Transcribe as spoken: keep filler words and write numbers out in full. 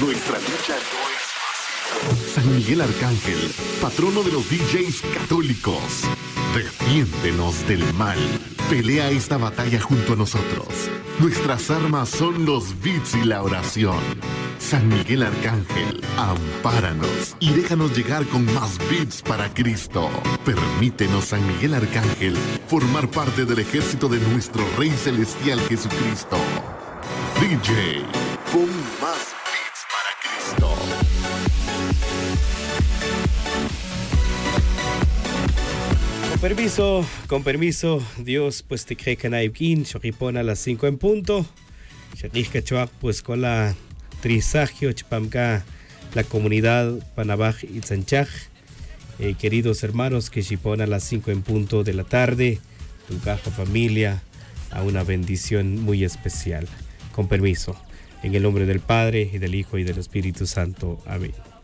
Nuestra lucha no es fácil. San Miguel Arcángel, patrono de los D Js católicos, defiéndenos del mal. Pelea esta batalla junto a nosotros. Nuestras armas son los beats y la oración. San Miguel Arcángel, ampáranos y déjanos llegar con más beats para Cristo. Permítenos, San Miguel Arcángel, formar parte del ejército de nuestro Rey Celestial Jesucristo. D J, pon más beats para Cristo. Con permiso, con permiso, Dios, pues te cree que naibkin, Choripona a las cinco en punto. Chorishka Choak, pues con la Trisagio, Chipamka, la comunidad Panabaj y Tzanchaj. Eh, queridos hermanos, que Chipona a las cinco en punto de la tarde, tu caja familia, a una bendición muy especial. Con permiso, en el nombre del Padre, y del Hijo, y del Espíritu Santo. Amén.